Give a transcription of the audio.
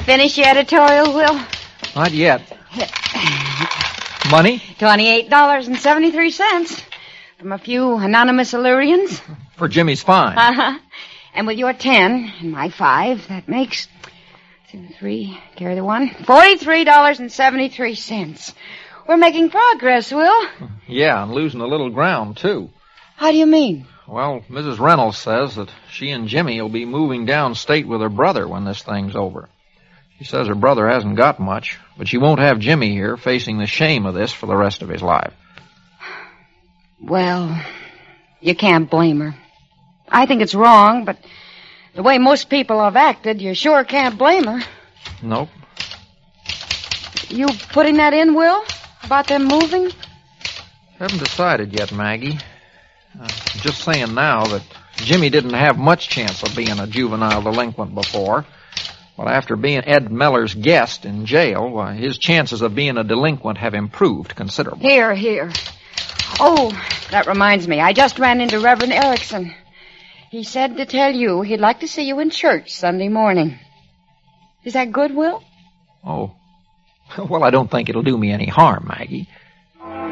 finish your editorial, Will? Not yet. Money? $28.73 from a few anonymous Illyrians. For Jimmy's fine. Uh-huh. And with your 10 and my 5, that makes 2, 3, carry the 1, $43.73. We're making progress, Will. Yeah, and losing a little ground, too. How do you mean? Well, Mrs. Reynolds says that she and Jimmy will be moving downstate with her brother when this thing's over. She says her brother hasn't got much, but she won't have Jimmy here facing the shame of this for the rest of his life. Well, you can't blame her. I think it's wrong, but the way most people have acted, you sure can't blame her. Nope. You putting that in, Will? About them moving? Haven't decided yet, Maggie. Just saying now that Jimmy didn't have much chance of being a juvenile delinquent before. Well, after being Ed Meller's guest in jail, his chances of being a delinquent have improved considerably. Here. Oh, that reminds me. I just ran into Reverend Erickson. He said to tell you he'd like to see you in church Sunday morning. Is that good, Will? Oh. Well, I don't think it'll do me any harm, Maggie.